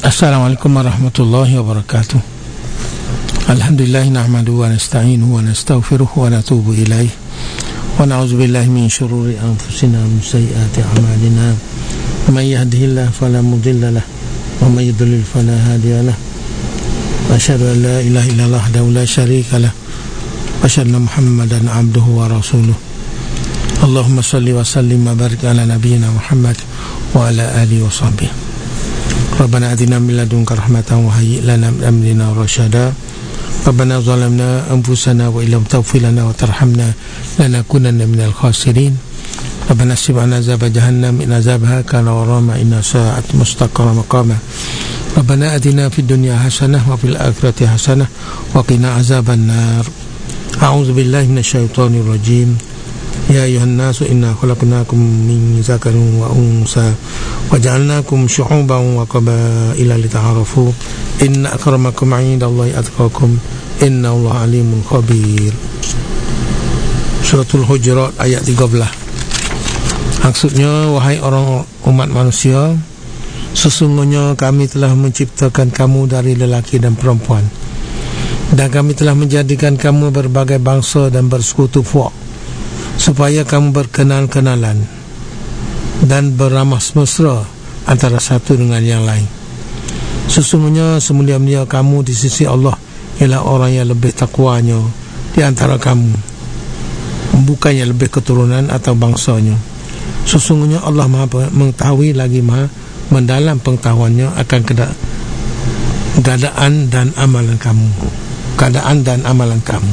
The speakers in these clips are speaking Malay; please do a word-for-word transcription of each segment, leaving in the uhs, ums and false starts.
Assalamualaikum warahmatullahi wabarakatuh. Alhamdulillah nahmaduhu wa nasta'inuhu wa nastaghfiruh wa natubu ilaih wa na'udzu billahi min syururi anfusina wa min sayyiati a'malina. May yahdihillahu fala mudilla lahu wa may yudlil fala hadiya lahu. Wa asyhadu an la ilaha illallah wahdahu la syarika lahu wa asyhadu anna Muhammadan 'abduhu wa rasuluh. Allahumma shalli wa sallim wa barik ala nabiyyina Muhammad wa ala alihi wa sahbihi. Rabbana atina min ladunka rahmatan wa hayyi' lana min amrina rasyada. Rabbana zalamna anfusana wa illam taghfir lana wa tarhamna lanakunanna minal khasirin. Rabbana asrif 'anna azaba jahannam in azabaha kana gharama inna sa'at mustaqarra maqama. Rabbana atina fid dunya hasanah wa fil akhirati hasanah wa qina azaban nar. A'udzu billahi minasyaitonir rajim. Ya ayuhan nasu inna khalaqnakum min zakarin wa unsa wa ja'alnakum syu'uban wa qabaila lita'arafu inna akramakum 'indallahi atqakum innallaha alimun khabir. Suratul Hujurat ayat tiga belas. Maksudnya, wahai orang umat manusia, sesungguhnya kami telah menciptakan kamu dari lelaki dan perempuan, dan kami telah menjadikan kamu berbagai bangsa dan bersekutu fuak, supaya kamu berkenal-kenalan dan beramah mesra antara satu dengan yang lain. Sesungguhnya semulia-mulia kamu di sisi Allah ialah orang yang lebih takwanya di antara kamu, bukannya lebih keturunan atau bangsanya. Sesungguhnya Allah Maha mengetahui lagi Maha mendalam pengetahuannya akan keadaan dan amalan kamu. Keadaan dan amalan kamu.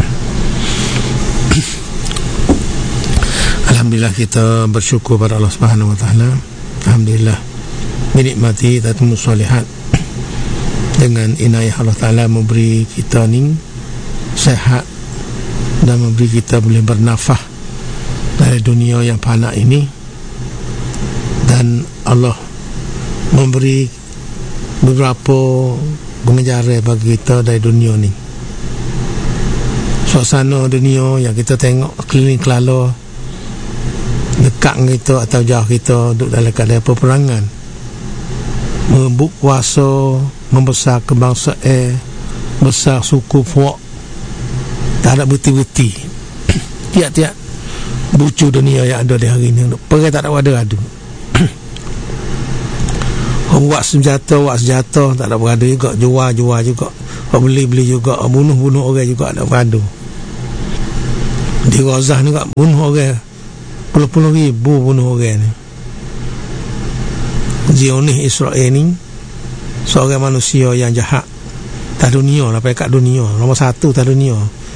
Alhamdulillah, kita bersyukur pada Allah Subhanahu wa taala. Alhamdulillah, menikmati tatimmu solihat. Dengan inayah Allah Taala memberi kita ni sehat dan memberi kita boleh bernafas dari dunia yang fana ini, dan Allah memberi beberapa pengejaran bagi kita dari dunia ni. Suasana dunia yang kita tengok keliling kelala, dekat kita atau jauh kita, duduk dalam keadaan peperangan, membuk kuasa, membesar kebangsaan, besar suku fuak, tak ada bukti-bukti. Tiap-tiap bucu dunia yang ada di hari ini, pergi tak ada ada-ada. Buat senjata, buat senjata, tak ada berada juga. Jual-jual juga, beli-beli juga, bunuh-bunuh orang juga, tak ada berada. Di Gaza ni juga bunuh orang, puluh-puluh ribu bunuh orang ni. Zionis Israel ni seorang manusia yang jahat tak dunia lah, pekat dunia nombor satu tak dunia.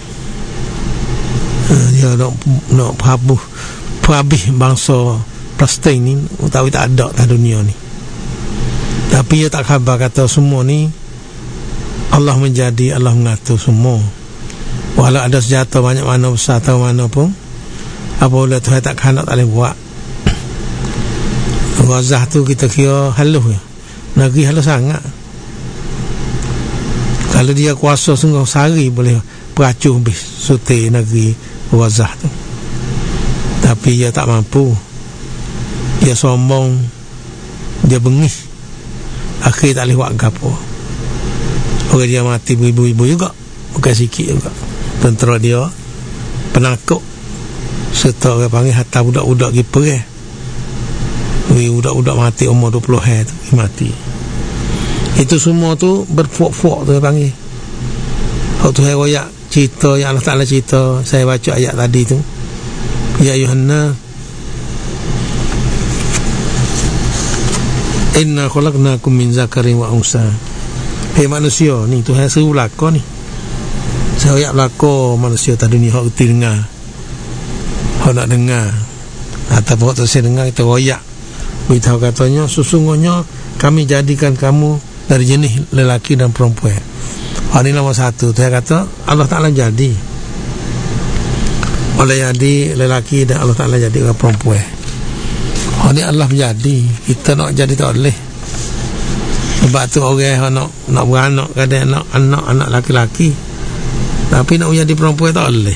Dia nak nak habis habis bangsa Palestin ni, tapi tak ada tak dunia ni. Tapi dia tak khabar kata semua ni Allah menjadi, Allah mengatur semua. Walau ada senjata banyak mana, besar atau mana pun, apabila Tuhan tak khanak tak boleh buat. Gaza tu kita kira halus ya, negeri halus sangat. Kalau dia kuasa sungguh sehari boleh peracuh habis suti negeri Gaza tu. Tapi dia tak mampu, dia sombong, dia bengih, akhir tak boleh buat apa. Orang dia mati beribu-ribu juga, bukan sikit juga. Tentera dia penakut, serta orang panggil hatta budak-budak pergi perih. Budak-budak mati umur dua puluh hari tu mati. Itu semua tu berfuak-fuak tu panggil. Waktu saya royak cerita yang Allah Ta'ala cerita, saya baca ayat tadi tu, ya ayuhanna inna khalaqnakum min zakarin wa unsa. Hei manusia ni, Tuhan seru belakang ni. Saya royak belakang manusia tak dunia hak uti dengar, hak nak dengar ataupun waktu saya dengar kita royak beritahu katanya, sesungguhnya kami jadikan kamu dari jenis lelaki dan perempuan. Ini nombor satu. Saya kata Allah Ta'ala jadi oleh jadi lelaki dan Allah Ta'ala jadi orang perempuan. Ini Allah menjadi, kita nak jadi tak boleh. Sebab tu orang nak nak beranak, kadang nak anak anak laki-laki, tapi nak jadi perempuan tak boleh.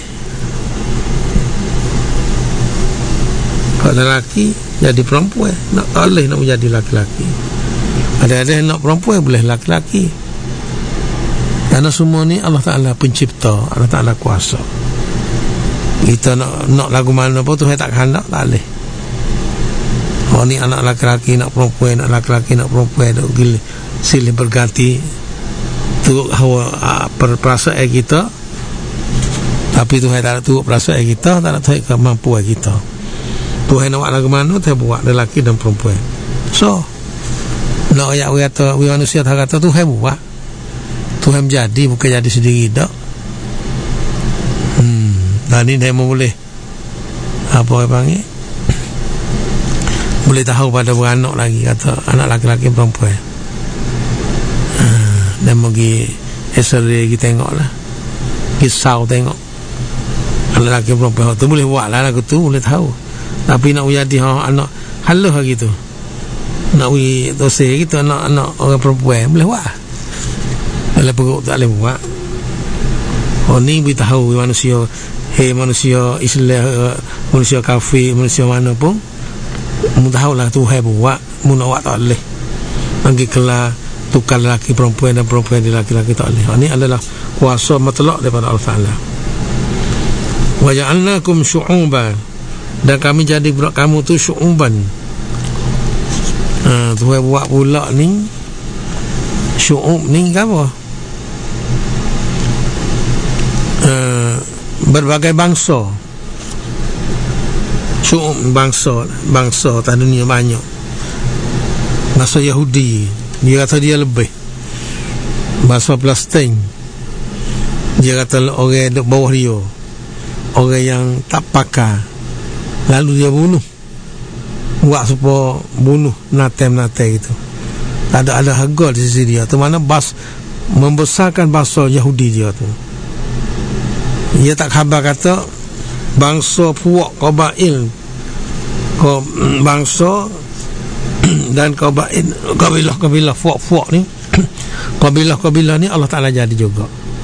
Kalau lelaki jadi perempuan, nak tak boleh nak menjadi laki-laki. Ada-ada nak perempuan, boleh laki-laki. Kerana semua ni Allah Ta'ala pencipta, Allah Ta'ala kuasa. Kita nak nak lagu mana pun Tuhan tak kena, tak boleh. Oh ni anak laki-laki nak perempuan, nak laki-laki nak perempuan, tak boleh. Silih berganti turut hawa perasaan kita. Tapi Tuhan tak nak turut perasaan kita, tak nak turut kemampuan kita. Tuhan nak buat lagu mana, Tuhan buat lelaki dan perempuan. So nak ayat kata manusia tak kata Tuhan buat, Tuhan menjadi, bukan jadi sendiri tak. Hmm, dan ini dia boleh apa orang panggil, boleh tahu pada beranak lagi, kata anak laki-laki perempuan. Hmm, dia pergi X-ray kita tengok lah, kisau tengok anak laki perempuan tu, boleh buat lah lagu tu, boleh tahu. Tapi nak jadi ha, anak halus lagi tu, nak pergi dosa kita anak-anak orang perempuan, boleh buat. Kalau perut tak boleh buat. Oh ni beritahu manusia, hei manusia Islam, manusia kafir, manusia mana pun, mu tahulah Tuhan buat, mu nak buat tak boleh. Bagi kelah tukar lelaki perempuan dan perempuan di laki-laki tak boleh. Oh, ini adalah kuasa mutlak daripada Allah Ta'ala. Wa ja'alnakum syu'uban, dan kami jadi budak kamu tu syu'uban. Ha, Tuhan buat pula ni syu'ub ni apa? Uh, berbagai bangsa. Syu'ub bangsa, bangsa tak dunia banyak. Bangsa Yahudi, dia kata dia lebih. Bangsa Palestin, dia kata orang duduk bawah dia, orang yang tak pakar, lalu dia bunuh, buat supaya bunuh natem-natem gitu. Tak ada ada harga di sisi dia. Tu mana bas membesarkan bangsa Yahudi dia tu. Dia tak khabar kata bangsa puak Qabail, ko bangsa dan Qabail, kabilah-kabilah puak-puak ni, kabilah-kabilah ni Allah Ta'ala jadi juga.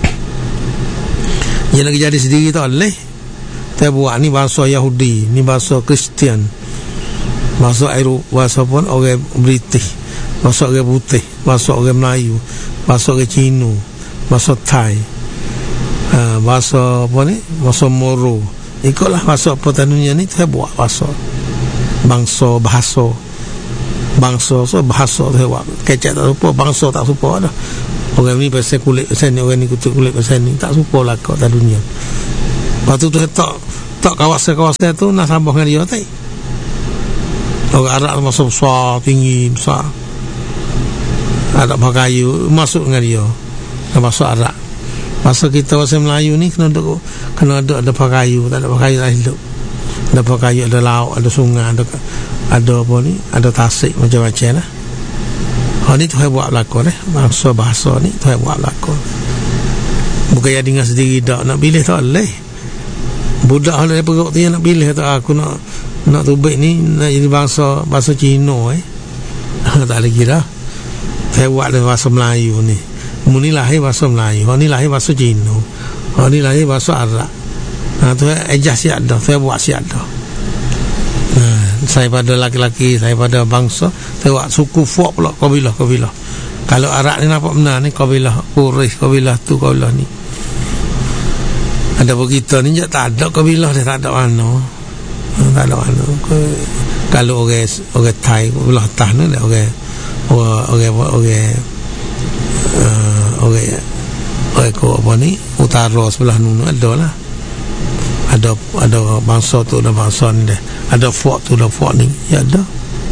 Dia nak jadi sendiri tak boleh. Dia buat ni bangsa Yahudi, ni bangsa Kristian, bangsa Eropah, bangsa pun orang British, bangsa orang putih, bangsa orang Melayu, bangsa orang Cina, bangsa Thai, uh, bangsa apa ni, bangsa Moro. Ikutlah bangsa apa dunia ni, saya buat bangsa, bangsa bahasa, bangsa so bahasa saya buat. Kecek tak suka, bangsa tak suka dah. Orang ni pasal kulit pasal ni, orang ni kulit kulit pasal ni, tak suka lah kat dunia. Lepas tu tu tak tak kawasan-kawasan tu nak sambung dengan dia tak. Orang Arab masuk besar, tinggi, besar, ada pakai kayu, masuk dengan dia, dah masuk Arab. Masa kita orang Melayu ni kena duduk, kena ada ada pakai kayu, tak ada pakai kayu lah hidup. Ada pakai kayu, ada laut, ada sungai, ada ada apa ni, ada tasik macam-macam lah. Oh ni Tuhan buat berlaku eh, bangsa bahasa ni Tuhan buat berlaku. Bukan jadi dengan sendiri dak, nak pilih tak boleh. Budak ada perut dia nak pilih tak, aku nak nak tubik ni nak jadi bangsa bahasa Cina eh. Tak lagi dah. Saya buat dengan bahasa Melayu ni. Mu ni lahir bahasa Melayu, hang ni lahir bahasa Cina, hang ni lahir bahasa Arab. Ha tu ejah siap dah, saya buat siap dah. Ha, saya pada laki-laki, saya pada bangsa, saya buat suku fuak pula, kabilah-kabilah. Kalau Arab ni nampak benar ni, kabilah Quraisy, kabilah tu, kabilah ni. Ada pun kita ni je tak ada kabilah dia, tak ada mana. Tak ada mana. Kalau orang orang Thai, kabilah Thai ni dia orang orang orang orang uh, orang orang ko apa ni, utara sebelah nu ada lah. Ada ada bangsa tu, ada bangsa ni dia. Ada fuak tu, ada fuak ni. Ya ada.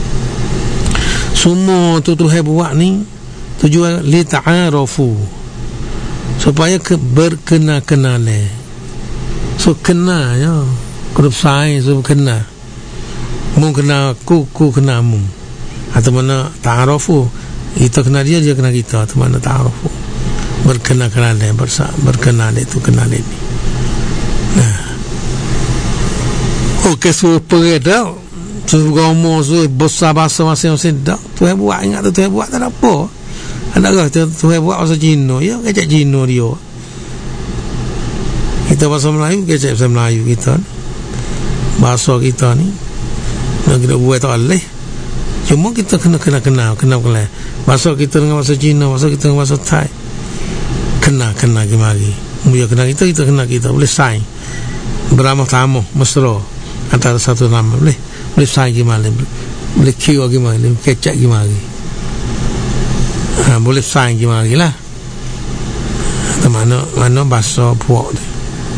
Semua tu Tuhan buat ni tujuan li ta'arafu, supaya ke berkenal-kenalan. So kenal ya, grup saya so kenal, mu kenal aku, aku kenal mu, atau mana ta'arafu, kita kenal dia, dia kenal kita, atau mana ta'arafu, berkenal-kenalan, bersama berkenal itu kenal ini. Nah, okey, so pereda so gomo so besar bahasa masing-masing dak Tuhan buat, ingat tu Tuhan buat tak ada apa. Ada ke Tuhan buat bahasa Cina, ya kecek Cina dia. Kita bahasa Melayu, kecek bahasa Melayu kita. Bahasa kita ni nak kita buat tak boleh. Cuma kita kena kena kenal kenal kenal bahasa kita dengan bahasa Cina, bahasa kita dengan bahasa Thai, kena kena gimari. Dia kena kita, kita kena kita, boleh saing beramah tamu mesra antara satu nama, boleh boleh saing gimana, boleh kira gimana, boleh kecak gimana, ha, boleh saing gimana lah. Mana mana bahasa puak tu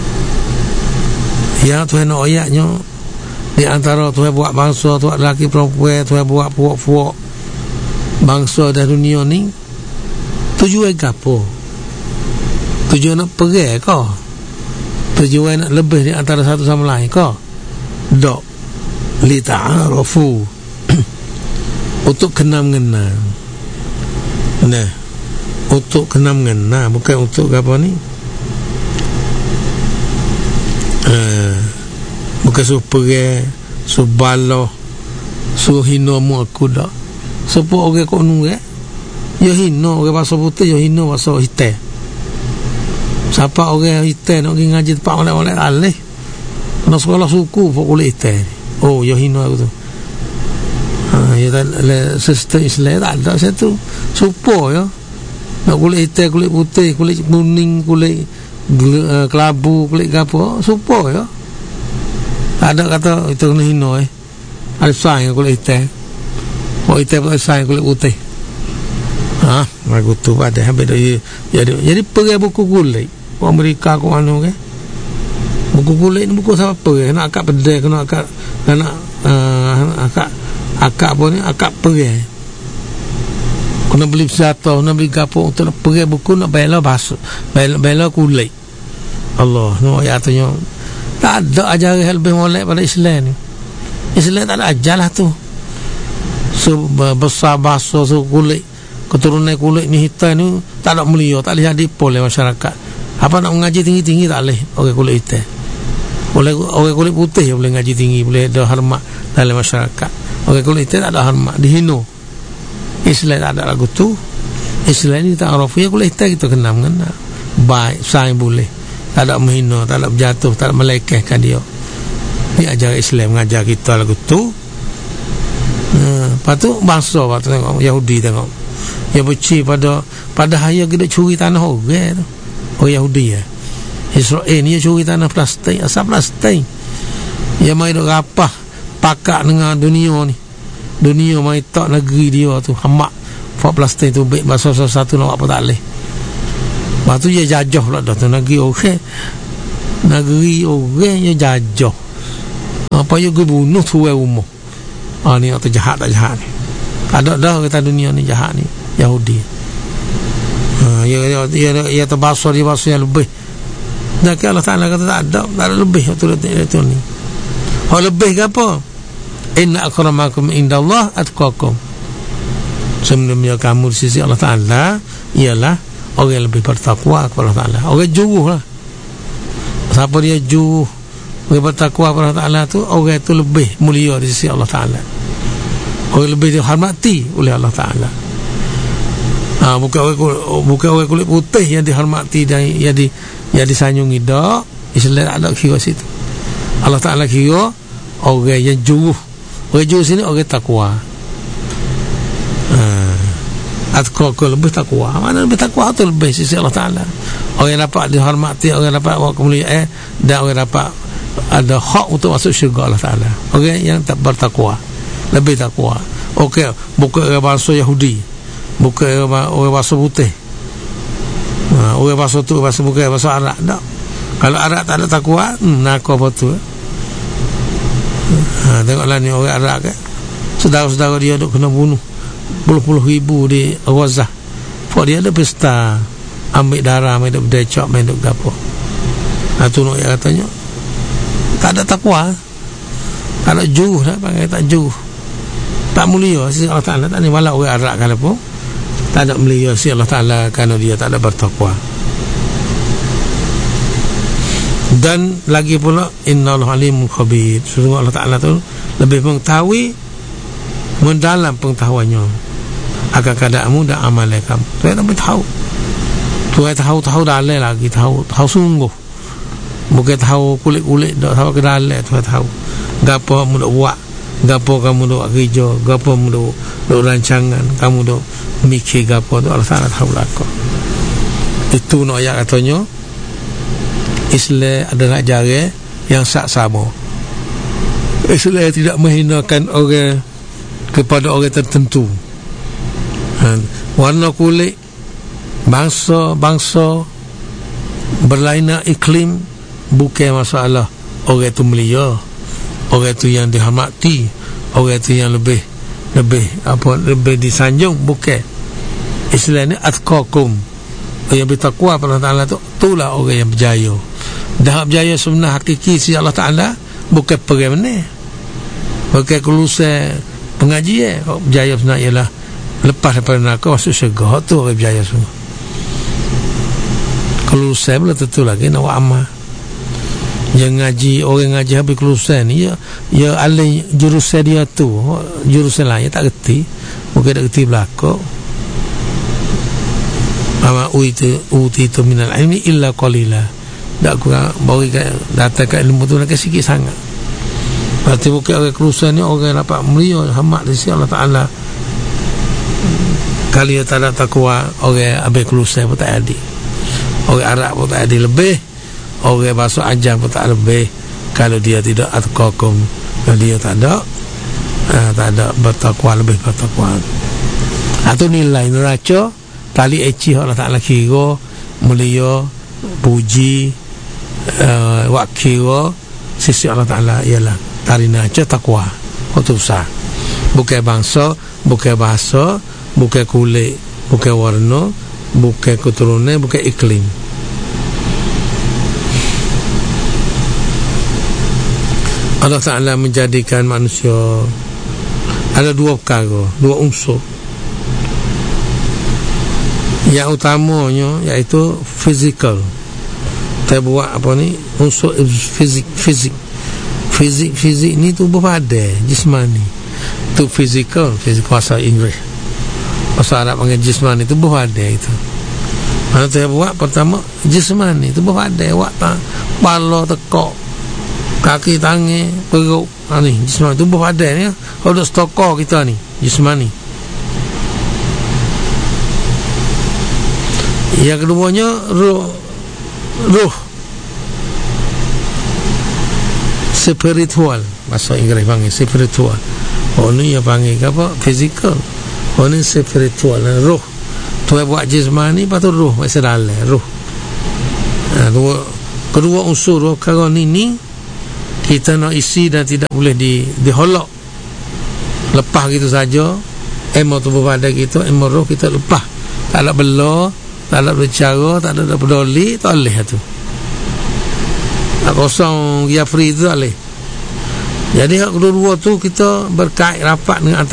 ya tu nak ayatnya di antara tu buat bangsa tu lelaki perempuan tu buat puak-puak bangsa dan dunia ni tujuan apa? Tujuan nak pergi ke? Tujuan nak lebih di antara satu sama lain ke? Dok li ta'arafu untuk kenal mengenal. Nah, untuk kenal mengenal, bukan untuk apa ni? Uh, bukan suruh pergi, suruh baloh, suruh hina mu aku dak. Sebab orang kau nunggu, ya hina orang bahasa putih, ya hina bahasa hitam. Siapa orang hitam nak pergi ngaji tempat oleh-oleh alih, nak sekolah suku pun kulit hitam. Oh, ya hina aku tu. Ha, ya tak le sistem Islam tak ada satu. Supo ya. Nak kulit hitam, kulit putih, kulit kuning, kulit uh, kelabu, kulit apa, supo ya. Tak ada kata itu kena hina eh. Ada sayang kulit hitam. Kulit hitam ada sayang kulit putih. Ha, lagu tu ada habis dia. Jadi jadi pergi buku kulit. Orang Amerika kau anu ke? Buku kulit ni buku siapa ke? Nak akak pedai, kena akak nak uh, akak akak apa ni? Akak pergi. Kena beli senjata, kena beli gapo untuk nak pergi buku nak bela bahasa, bela, bela kulit. Allah, no ayatnya tak ada ajaran yang lebih molek pada Islam ni. Islam tak ada ajarlah tu. So besar bahasa so kulit, keturunan kulit ni hitam ni tak ada mulia, tak boleh jadi oleh masyarakat. Apa nak mengaji tinggi-tinggi tak boleh orang kulit hitam. Oleh orang kulit putih yang boleh ngaji tinggi, boleh ada hormat dalam masyarakat. Orang kulit hitam tak ada hormat, dihina. Islam tak ada lagu tu. Islam ni tak arafu ya kulit hitam kita kena mengenal. Baik, sayang boleh. Tak ada menghina, tak ada berjatuh, tak ada melekehkan dia. Ni ajar Islam mengajar kita lagu tu. Ha, lepas tu bangsa lepas tu tengok Yahudi tengok. Dia benci pada pada haya kita curi tanah orang tu. Oh Yahudi ya. Israel ni dia curi tanah Palestin, asal Palestin. Dia mai dok rapah pakak dengan dunia ni. Dunia mai tak negeri dia tu hamak. Fak Palestin tu baik bahasa satu nak apa tak boleh. Lepas tu dia jajah pula dah tu negeri orang. Negeri orang dia jajah. Apa dia pergi bunuh tu rumah. Ah ni atau jahat tak jahat ni. Ada dah kata dunia ni jahat ni Yahudi. Ha ya ya ya, ya terbahasa dia bahasa yang lebih. Dan Allah Taala kata tak ada, tak ada lebih tu itu ni. Oh lebih ke apa? Inna akramakum indallah atqakum. Sebenarnya kamu di sisi Allah Taala ialah orang yang lebih bertakwa kepada Allah Taala. Orang jujur lah. Siapa dia jujur, orang bertakwa kepada Allah Taala tu, orang itu lebih mulia di sisi Allah Taala. Orang lebih dihormati oleh Allah Taala. Ha, bukan orang kulit, bukan orang kulit putih yang dihormati dan yang di yang disanjungi dak. Islam ada kira situ. Allah Taala kira orang yang jujur. Orang jujur sini orang takwa. Ha, atau kau lebih takwa. Mana lebih takwa tu lebih sisi Allah Taala. Orang yang dapat dihormati, orang yang dapat kemuliaan dan orang yang dapat ada hak untuk masuk syurga Allah Taala. Orang yang tak bertakwa, lebih takwa. Okey, bukan orang bangsa Yahudi. Bukan orang bahasa putih. Ha, orang bahasa tu bahasa bukan bahasa Arab tak. Kalau Arab tak ada takwa, hmm, nak apa tu? Ha, tengoklah ni orang Arab kan. Saudara-saudara dia duk kena bunuh puluh-puluh ribu di Gaza. Sebab dia ada pesta ambil darah, ambil berdecak, ambil gapo. Ha tu nak yang katanya tak ada takwa. Tak ada juh dah panggil tak juh. Tak mulia sisi Allah Taala tak ni walau orang Arab kalau pun tak ada mulia sisi Allah Taala kerana dia tak ada bertakwa. Dan lagi pula innallaha alimul khabir. Sesungguhnya Allah Taala tu lebih mengetahui mendalam pengetahuannya akan keadaanmu dan amalan kamu. Tuhan tak tahu. Tuhan tahu tahu dalam lagi tahu tahu sungguh. Bukan tahu kulit-kulit dak tahu ke dalam Tuhan tahu. Gapo mu nak buat gapo kamu duk kerja, gapo kamu duk duk rancangan, kamu duk mikir gapo tu Allah Taala tahu belaka. Itu nak ayat katanya Islam adalah ajaran yang sak sama. Islam tidak menghinakan orang kepada orang tertentu. Ha, warna kulit, bangsa-bangsa, berlainan iklim bukan masalah. Orang itu mulia, orang itu yang dihormati, orang itu yang lebih lebih apa lebih disanjung, bukan. Islam ni atqakum, yang bertakwa pada Allah Taala tu, itulah orang yang berjaya. Dah berjaya sebenar hakiki si Allah Taala, bukan pergi mana, bukan kelulusan pengajian. Berjaya sebenar ialah lepas daripada neraka masuk syurga, tu orang berjaya semua. Kelulusan belum tentu lagi nak buat amal. Yang ngaji, orang ngaji habis kelulusan ni, ya, ya alih jurusan dia tu, jurusan lain tak kerti, mungkin tak kerti belakang. Ama uti uti tu minal ilmi illa qalila, tak kurang bagi datang ke ilmu tu nak sikit sangat. Berarti mungkin orang kelulusan ni orang dapat mulia hormat di sisi Allah Taala. Kali dia tak ada takwa, orang habis kelulusan pun tak ada, orang Arab pun tak ada lebih, orang bahasa ajam pun tak lebih. Kalau dia tidak atqakum, kalau dia tak ada uh, tak ada bertakwa, lebih bertakwa. Atau nilai neraca tali eci Allah Taala kira mulia, puji, uh, wak kira sisi Allah Taala ialah tali neraca takwa. Itu besar. Bukan bangsa, bukan bahasa, bukan kulit, bukan warna, bukan keturunan, bukan iklim. Allah Ta'ala menjadikan manusia ada dua perkara, dua unsur. Yang utamanya iaitu fizikal. Kita buat apa ni, unsur fizik, fizik fizik fizik ni tubuh badan, jismani. Itu fizikal, fizik bahasa Inggeris. Bahasa Arab panggil jismani, tubuh badan itu. Mana kita buat pertama jismani, tubuh badan, buat tak bala tekak, kaki, tangan, perut, ha, ni jismani, tubuh badan ni. Kalau duk stokor kita ni jismani. Yang keduanya ruh, ruh spiritual, bahasa Inggeris panggil spiritual. Oh ni yang panggil apa? Physical. Oh ni spiritual, ruh. Tu buat jismani, lepas tu ruh masih dalam ruh. Ha, dua, kedua unsur ruh kalau ni ni kita nak isi dan tidak boleh di diholok. Lepas gitu saja. Emo tubuh badan kita, emo roh kita lepas. Tak ada bela, tak ada bercara, tak ada peduli, tak boleh tu. Tak kosong dia free tu tak boleh. Jadi hak kedua-dua tu kita berkait rapat dengan